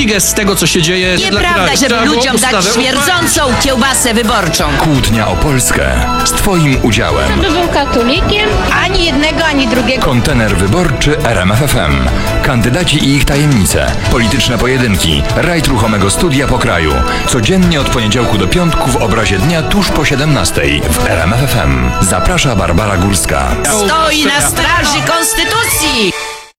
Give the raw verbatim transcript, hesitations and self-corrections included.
figę z tego, co się dzieje. dla Nieprawda, kraju. żeby Trzeba było ludziom dać ustawę śmierdzącą kiełbasę wyborczą. Kłótnia o Polskę z Twoim udziałem. Był katolikiem? Ani jednego, ani drugiego. Kontener wyborczy R M F F M. Kandydaci i ich tajemnice. Polityczne pojedynki. Rajd ruchomego studia po kraju. Codziennie od poniedziałku do piątku w obrazie dnia tuż po siedemnastej w R M F F M. Zaprasza Barbara Górska. Stoi na straży konstytucji.